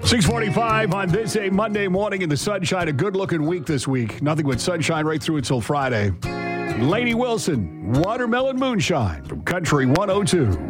6:45 on this a Monday morning in the sunshine. A good-looking week this week. Nothing but sunshine right through until Friday. Lainey Wilson, Watermelon Moonshine from Country 102.